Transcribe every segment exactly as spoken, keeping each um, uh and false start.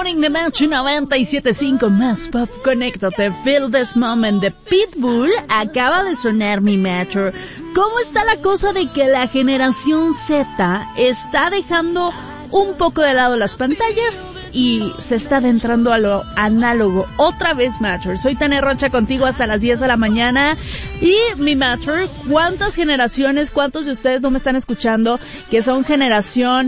Morning de Match noventa y siete punto cinco más pop. Conéctate. Feel This Moment de Pitbull acaba de sonar, mi Matcher. ¿Cómo está la cosa de que la generación Z está dejando un poco de lado las pantallas y se está adentrando a lo análogo? Otra vez, Matcher. Soy Tania Rocha contigo hasta las diez de la mañana. Y mi Matcher, ¿cuántas generaciones, cuántos de ustedes no me están escuchando que son generación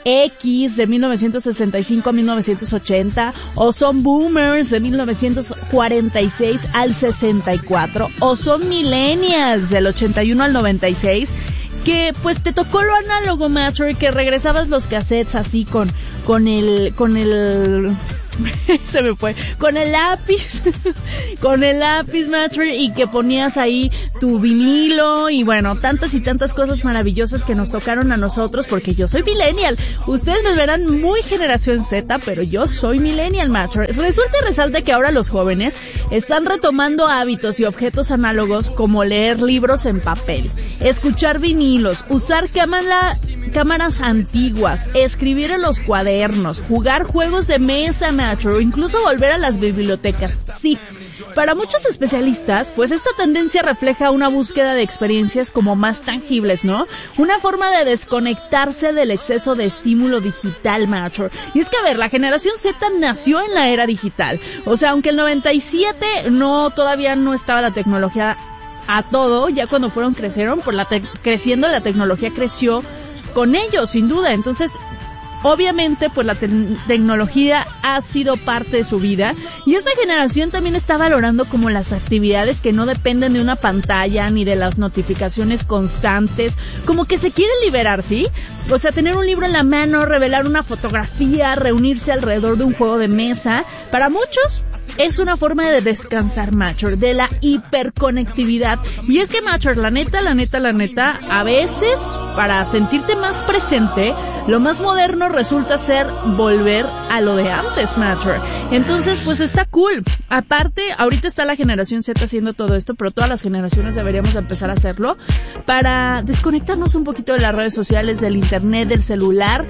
X de mil novecientos sesenta y cinco a mil novecientos ochenta, o son boomers de mil novecientos cuarenta y seis al sesenta y cuatro, o son millennials del ochenta y uno al noventa y seis, que pues te tocó lo análogo, Matcher, que regresabas los cassettes así con con el con el se me fue, con el lápiz, con el lápiz, Matcher, y que ponías ahí tu vinilo y bueno, tantas y tantas cosas maravillosas que nos tocaron a nosotros, porque yo soy millennial. Ustedes me verán muy generación Z, pero yo soy millennial, Matcher. Resulta y resalta que ahora los jóvenes están retomando hábitos y objetos análogos como leer libros en papel, escuchar vinilos, usar cámara, cámaras antiguas, escribir en los cuadernos, jugar juegos de mesa, o incluso volver a las bibliotecas. Sí, para muchos especialistas, pues esta tendencia refleja una búsqueda de experiencias como más tangibles, ¿no? Una forma de desconectarse del exceso de estímulo digital, macho. Y es que, a ver, la generación Z nació en la era digital. O sea, aunque el noventa y siete no, todavía no estaba la tecnología a todo, ya cuando fueron crecieron, por la te- creciendo la tecnología creció con ellos, sin duda. Entonces, obviamente, pues la te- tecnología ha sido parte de su vida, y esta generación también está valorando como las actividades que no dependen de una pantalla ni de las notificaciones constantes, como que se quieren liberar, ¿sí? O sea, tener un libro en la mano, revelar una fotografía, reunirse alrededor de un juego de mesa. Para muchos es una forma de descansar, Matcher, de la hiperconectividad. Y es que, Matcher, la neta, la neta, la neta, a veces, para sentirte más presente, lo más moderno resulta ser volver a lo de antes, Matcher. Entonces, pues está cool. Aparte, ahorita está la generación Z haciendo todo esto, pero todas las generaciones deberíamos empezar a hacerlo para desconectarnos un poquito de las redes sociales, del internet, del celular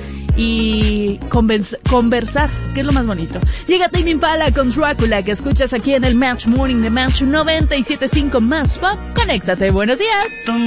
y convenz- conversar, que es lo más bonito. Llega Tame Impala con Drácula, que escuchas aquí en el Match Morning de Match noventa y siete punto cinco más pop. Conéctate. Buenos días.